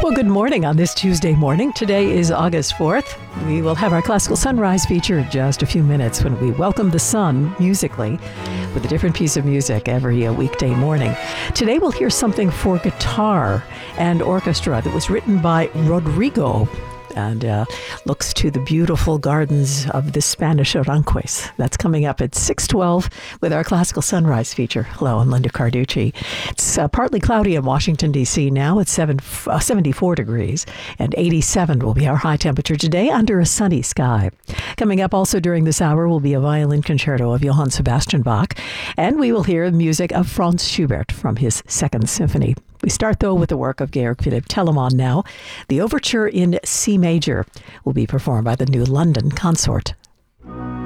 Well, good morning on this Tuesday morning. Today is August 4th. We will have our Classical Sunrise feature in just a few minutes when we welcome the sun musically with a different piece of music every weekday morning. Today we'll hear something for guitar and orchestra that was written by Rodrigo and looks to the beautiful gardens of the Spanish Aranjuez. That's coming up at 6:12 with our Classical Sunrise feature. Hello, I'm Linda Carducci. It's partly cloudy in Washington, D.C. now. It's 74 degrees, and 87 will be our high temperature today under a sunny sky. Coming up also during this hour will be a violin concerto of Johann Sebastian Bach, and we will hear music of Franz Schubert from his Second Symphony. We start, though, with the work of Georg Philipp Telemann now. The overture in C major will be performed by the New London Consort.